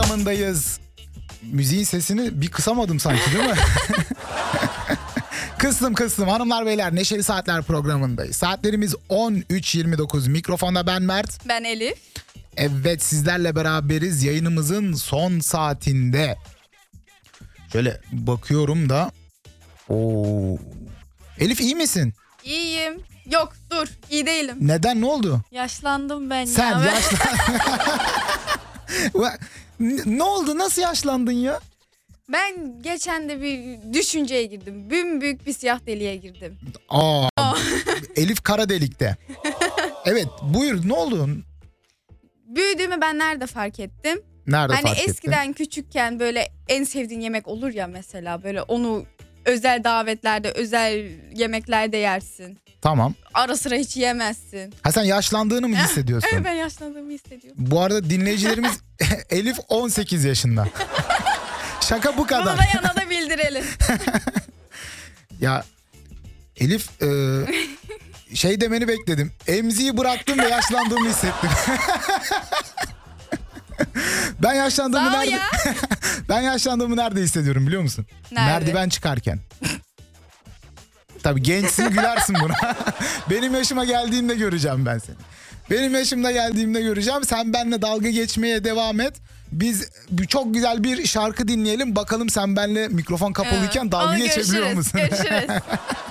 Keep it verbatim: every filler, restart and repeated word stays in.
programındayız. Müziğin sesini bir kısamadım sanki, değil mi? Kıstım kıstım hanımlar beyler, Neşeli Saatler programındayız. Saatlerimiz on üç yirmi dokuz. Mikrofonda ben Mert. Ben Elif. Evet, sizlerle beraberiz yayınımızın son saatinde. Şöyle bakıyorum da. Oo. Elif, iyi misin? İyiyim. Yok dur, iyi değilim. Neden, ne oldu? Yaşlandım ben Sen ya. yaşlandın. Ne oldu, nasıl yaşlandın ya? Ben geçen de bir düşünceye girdim. Büyük bir siyah deliğe girdim. Aa, Elif kara delikte. Evet, buyur, ne oldu? Büyüdüğümü ben nerede fark ettim? Nerede hani fark ettin? eskiden küçükken böyle en sevdiğin yemek olur ya mesela, böyle onu özel davetlerde, özel yemeklerde yersin. Tamam. Ara sıra hiç yemezsin. Ha, sen yaşlandığını mı hissediyorsun? Evet, ben yaşlandığımı hissediyorum. Bu arada dinleyicilerimiz Elif on sekiz yaşında. Şaka bu kadar. Bunu da yana da bildirelim. Ya Elif e, şey demeni bekledim. Emziği bıraktım ve yaşlandığımı hissettim. Ben yaşlandığımı Sağ ol nerede? ya. Ben yaşlandığımı nerede hissediyorum biliyor musun? Nerede? Merdiven çıkarken. Tabii gençsin, gülersin buna. Benim yaşıma geldiğinde göreceğim ben seni. Benim yaşımda geldiğimde göreceğim. Sen benimle dalga geçmeye devam et. Biz çok güzel bir şarkı dinleyelim. Bakalım sen benimle mikrofon kapalıyken dalga Onu geçebiliyor görüşürüz, musun? Görüşürüz.